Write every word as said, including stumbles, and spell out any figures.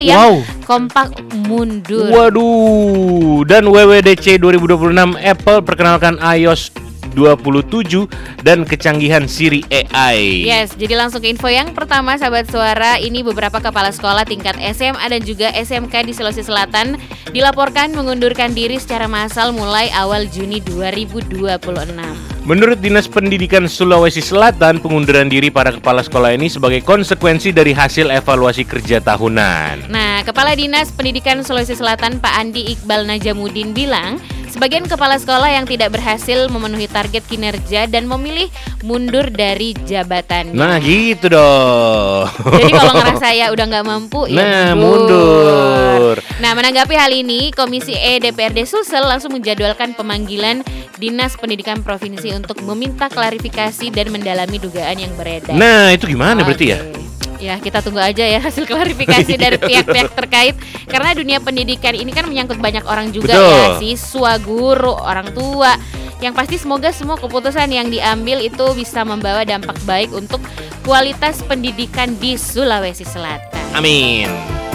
yang Wow. kompak mundur. Waduh. Dan W W D C dua ribu dua puluh enam, Apple perkenalkan iOS dua puluh tujuh dan kecanggihan Siri A I. Yes, jadi langsung ke info yang pertama sahabat suara. Ini beberapa kepala sekolah tingkat S M A dan juga S M K di Sulawesi Selatan dilaporkan mengundurkan diri secara massal mulai awal Juni dua ribu dua puluh enam. Menurut Dinas Pendidikan Sulawesi Selatan, pengunduran diri para kepala sekolah ini sebagai konsekuensi dari hasil evaluasi kerja tahunan. Nah, Kepala Dinas Pendidikan Sulawesi Selatan Pak Andi Iqbal Najamuddin bilang, sebagian kepala sekolah yang tidak berhasil memenuhi target kinerja dan memilih mundur dari jabatannya. Nah gitu dong. Jadi kalau ngerasa ya udah nggak mampu, Nah, ya mundur. Nah, menanggapi hal ini, Komisi E D P R D Sulsel langsung menjadwalkan pemanggilan Dinas Pendidikan Provinsi untuk meminta klarifikasi dan mendalami dugaan yang beredar. Nah itu gimana berarti ya? Oke. Ya, kita tunggu aja ya hasil klarifikasi dari pihak-pihak terkait. Karena dunia pendidikan ini kan menyangkut banyak orang juga. Betul. Ya, siswa, guru, orang tua. Yang pasti semoga semua keputusan yang diambil itu bisa membawa dampak baik untuk kualitas pendidikan di Sulawesi Selatan. Amin.